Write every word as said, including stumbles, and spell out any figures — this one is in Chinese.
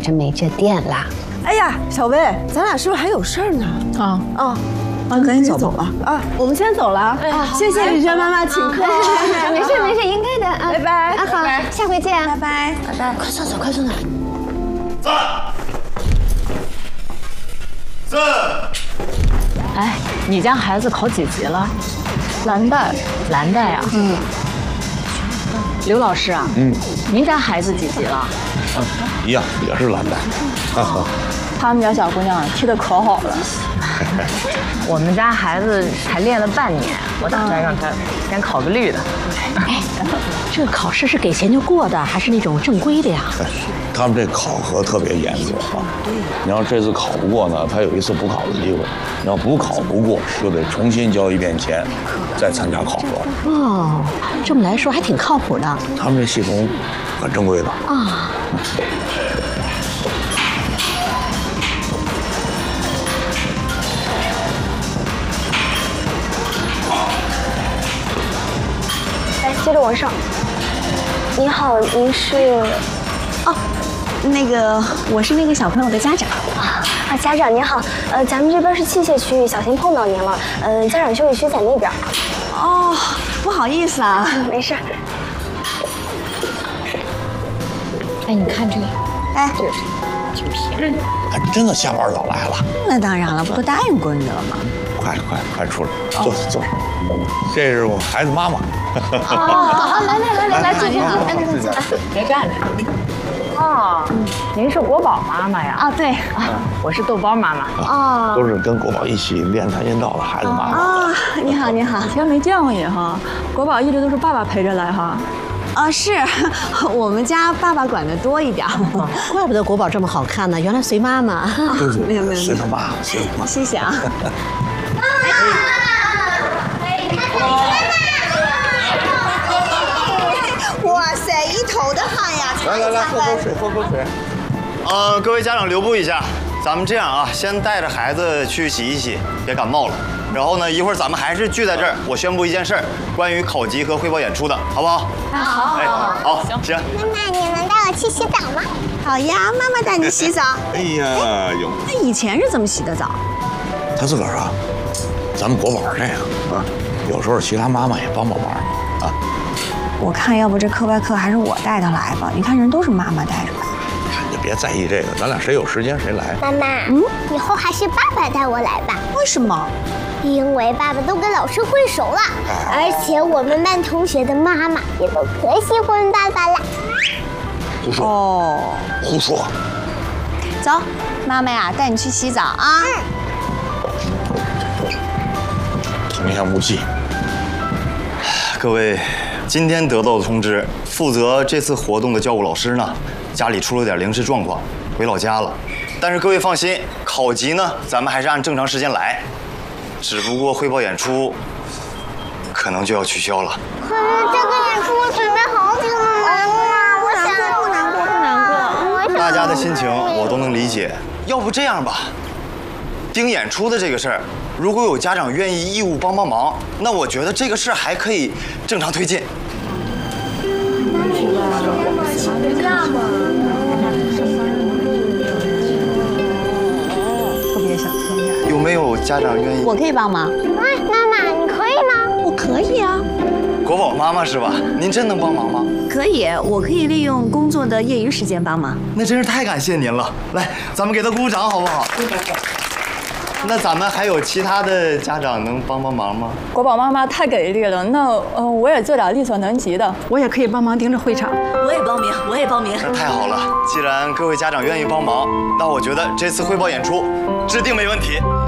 着没这店啦。 哎呀，小薇，咱俩是不是还有事儿呢？ 啊啊啊，赶紧走吧吧！啊，我们先走了啊！谢谢雨轩妈妈请客。 没事没事，应该的啊。 拜拜啊，好，下回见。 拜拜拜拜， 快送走，快送走。 站！站！ 哎，你家孩子考几级了？ 蓝带， 蓝带啊。嗯。刘老师啊，嗯，您家孩子几级了？ 啊，一样，也是蓝带。哈哈。 他们家小姑娘踢得可好了。 我们家孩子才练了半年，我打算让他先考个绿的。 哎，这个考试是给钱就过的，还是那种正规的呀？ 他们这考核特别严格啊。你要这次考不过呢，他有一次补考的机会；你要补考不过，就得重新交一遍钱，再参加考核。 哦，这么来说还挺靠谱的。 他们这系统很正规的啊。 接着往上。您好，您是？ 哦，那个我是那个小朋友的家长。 啊，家长您好，呃，咱们这边是器械区域，小心碰到您了。呃，家长休息区在那边。 哦，不好意思啊， 没事。 哎，你看这个， 哎， 这个挺便宜。 还真的下班早来了。 那当然了，不都答应闺女了吗？ 快快快出来，坐坐。这是我孩子妈妈。 哦，来来来来来，坐坐坐，来来来，别站着。哦，您是国宝妈妈呀？ 啊，对， 啊，我是豆包妈妈。 哦， 都是跟国宝一起练跆拳道的孩子妈妈。 啊，你好，你好， 以前没见过你哈，国宝一直都是爸爸陪着来哈。 啊，是我们家爸爸管的多一点。 怪不得国宝这么好看呢，原来随妈妈。 对对， 没有没有， 随他妈，随他妈。 谢谢啊。哇塞，一头的汗呀！ 来来来，喝口水，喝口水。 呃，各位家长留步一下，咱们这样啊，先带着孩子去洗一洗，别感冒了。然后呢，一会儿咱们还是聚在这儿，我宣布一件事儿，关于考级和汇报演出的，好不好？ 好。 哎，好，行。 妈妈，你能带我去洗澡吗？ 好呀，妈妈带你洗澡。 哎呀，有。 那以前是怎么洗的澡？ 他自个儿啊，咱们国宝是这样啊，有时候其他妈妈也帮帮忙啊。 我看要不这课外课还是我带他来吧，你看人都是妈妈带着来。 你别在意这个，咱俩谁有时间谁来。 妈妈，嗯，以后还是爸爸带我来吧。 为什么？ 因为爸爸都跟老师混熟了，而且我们班同学的妈妈也都可喜欢爸爸了。 胡说！ 哦， 胡说！ 走，妈妈呀，带你去洗澡啊。 童言无忌。 各位，今天得到的通知，负责这次活动的教务老师呢，家里出了点临时状况，回老家了。但是各位放心，考级呢，咱们还是按正常时间来，只不过汇报演出可能就要取消了。 可是这个演出我准备好久了，我想不难过，不难过。 大家的心情我都能理解。要不这样吧，盯演出的这个事儿，如果有家长愿意义务帮帮忙，那我觉得这个事儿还可以正常推进。 特别想参加。 有没有家长愿意？ 我可以帮忙。 哎，妈妈，你可以吗？ 我可以啊。 国宝妈妈是吧？您真能帮忙吗？ 可以，我可以利用工作的业余时间帮忙。 那真是太感谢您了！来，咱们给他鼓鼓掌好不好？那咱们还有其他的家长能帮帮忙吗？ 国宝妈妈太给力了，那呃我也做点力所能及的，我也可以帮忙盯着会场。 我也报名，我也报名。 那太好了，既然各位家长愿意帮忙，那我觉得这次汇报演出指定没问题。